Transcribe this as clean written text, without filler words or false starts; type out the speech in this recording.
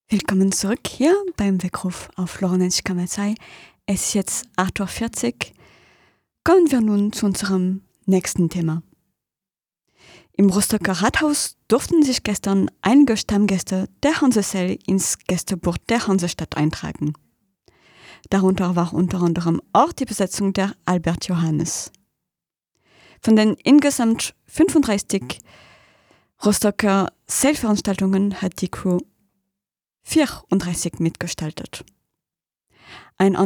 Willkommen zurück hier beim Weckruf auf Lorenz Kamazai. Es ist jetzt 8:40 Uhr. Kommen wir nun zu unserem nächsten Thema. Im Rostocker Rathaus durften sich gestern einige Stammgäste der Hansesell ins Gästebuch der Hansestadt eintragen. Darunter war unter anderem auch die Besetzung der Albert Johannes. Von den insgesamt 35 Rostocker Sale-Veranstaltungen hat die Crew 34 mitgestaltet. Ein